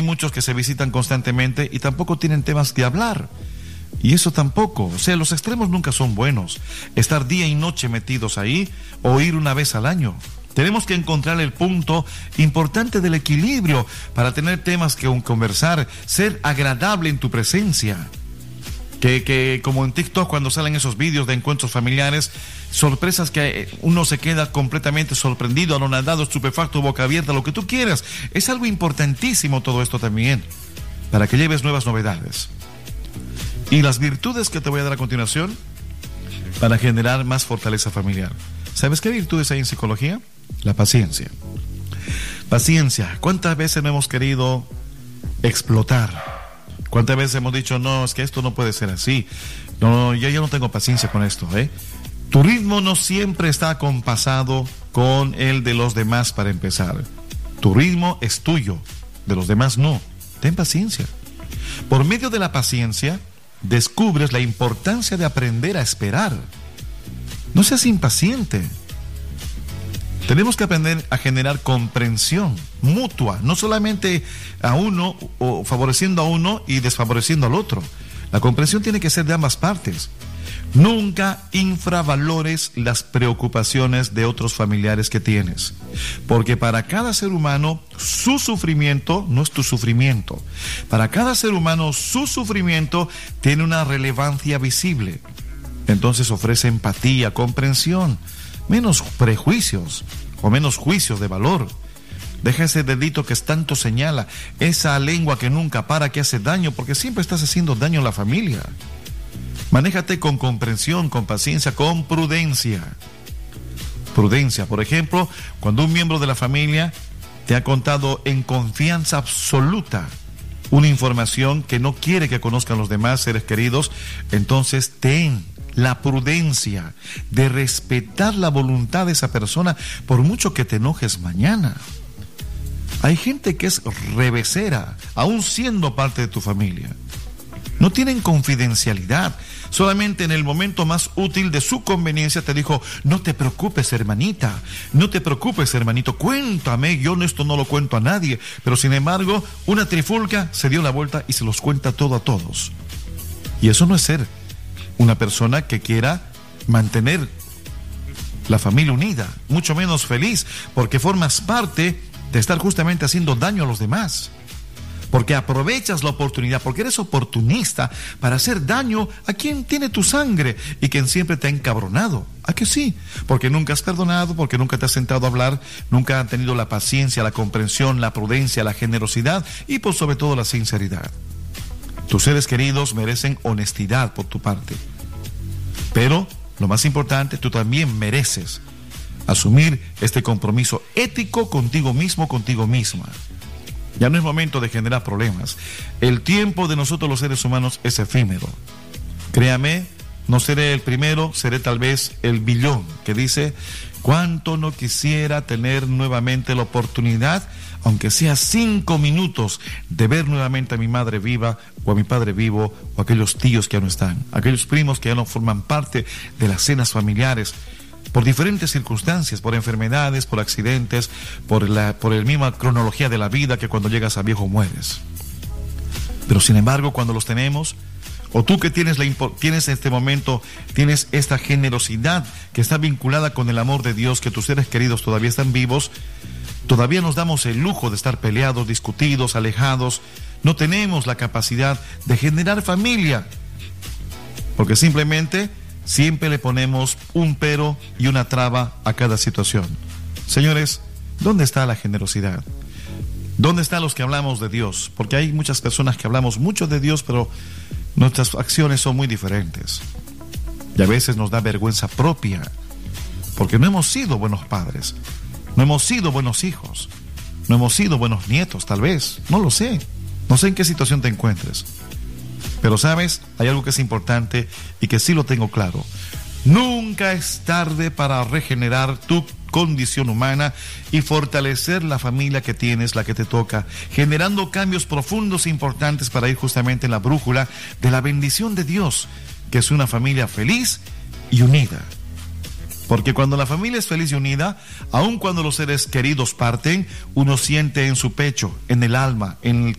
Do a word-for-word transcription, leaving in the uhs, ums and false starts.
muchos que se visitan constantemente y tampoco tienen temas de hablar. Y eso tampoco, o sea, los extremos nunca son buenos. Estar día y noche metidos ahí o ir una vez al año. Tenemos que encontrar el punto importante del equilibrio para tener temas que conversar, ser agradable en tu presencia. Que, que como en TikTok cuando salen esos vídeos de encuentros familiares, sorpresas que uno se queda completamente sorprendido, anonadado, estupefacto, boca abierta, lo que tú quieras. Es algo importantísimo todo esto también, para que lleves nuevas novedades. Y las virtudes que te voy a dar a continuación para generar más fortaleza familiar. ¿Sabes qué virtudes hay en psicología? La paciencia. Paciencia. ¿Cuántas veces no hemos querido explotar? ¿Cuántas veces hemos dicho, no, es que esto no puede ser así? No, yo ya no tengo paciencia con esto, ¿eh? Tu ritmo no siempre está acompasado con el de los demás para empezar. Tu ritmo es tuyo, de los demás no. Ten paciencia. Por medio de la paciencia, descubres la importancia de aprender a esperar. No seas impaciente. Tenemos que aprender a generar comprensión mutua, no solamente a uno o favoreciendo a uno y desfavoreciendo al otro. La comprensión tiene que ser de ambas partes. Nunca infravalores las preocupaciones de otros familiares que tienes, porque para cada ser humano su sufrimiento no es tu sufrimiento. Para cada ser humano su sufrimiento tiene una relevancia visible. Entonces ofrece empatía, comprensión, menos prejuicios o menos juicios de valor. Deja ese dedito que tanto señala, esa lengua que nunca para, que hace daño, porque siempre estás haciendo daño a la familia. Manéjate con comprensión, con paciencia, con prudencia. Prudencia, por ejemplo, cuando un miembro de la familia te ha contado en confianza absoluta una información que no quiere que conozcan los demás seres queridos, entonces ten la prudencia de respetar la voluntad de esa persona, por mucho que te enojes mañana. Hay gente que es revesera, aún siendo parte de tu familia. No tienen confidencialidad. Solamente en el momento más útil de su conveniencia te dijo, no te preocupes, hermanita, no te preocupes, hermanito, cuéntame, yo esto no lo cuento a nadie. Pero sin embargo, una trifulca se dio la vuelta y se los cuenta todo a todos. Y eso no es ser una persona que quiera mantener la familia unida, mucho menos feliz, porque formas parte de estar justamente haciendo daño a los demás. Porque aprovechas la oportunidad, porque eres oportunista para hacer daño a quien tiene tu sangre y quien siempre te ha encabronado. ¿A que sí? Porque nunca has perdonado, porque nunca te has sentado a hablar, nunca has tenido la paciencia, la comprensión, la prudencia, la generosidad y por sobre todo la sinceridad. Tus seres queridos merecen honestidad por tu parte. Pero, lo más importante, tú también mereces asumir este compromiso ético contigo mismo, contigo misma. Ya no es momento de generar problemas. El tiempo de nosotros los seres humanos es efímero. Créame, no seré el primero, seré tal vez el billón que dice, cuánto no quisiera tener nuevamente la oportunidad, aunque sea cinco minutos, de ver nuevamente a mi madre viva o a mi padre vivo o a aquellos tíos que ya no están, aquellos primos que ya no forman parte de las cenas familiares, por diferentes circunstancias, por enfermedades, por accidentes, por la, por la misma cronología de la vida, que cuando llegas a viejo mueres. Pero sin embargo, cuando los tenemos, o tú que tienes, la, tienes en este momento, tienes esta generosidad que está vinculada con el amor de Dios, que tus seres queridos todavía están vivos, todavía nos damos el lujo de estar peleados, discutidos, alejados. No tenemos la capacidad de generar familia, porque simplemente siempre le ponemos un pero y una traba a cada situación. Señores, ¿dónde está la generosidad? ¿Dónde están los que hablamos de Dios? Porque hay muchas personas que hablamos mucho de Dios, pero nuestras acciones son muy diferentes. Y a veces nos da vergüenza propia, porque no hemos sido buenos padres, no hemos sido buenos hijos, no hemos sido buenos nietos, tal vez, no lo sé. No sé en qué situación te encuentres. Pero sabes, hay algo que es importante y que sí lo tengo claro. Nunca es tarde para regenerar tu condición humana y fortalecer la familia que tienes, la que te toca, generando cambios profundos e importantes para ir justamente en la brújula de la bendición de Dios, que es una familia feliz y unida. Porque cuando la familia es feliz y unida, aun cuando los seres queridos parten, uno siente en su pecho, en el alma, en el